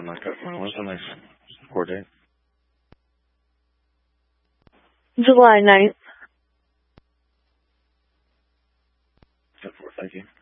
When's the next court date? July 9th. Thank you.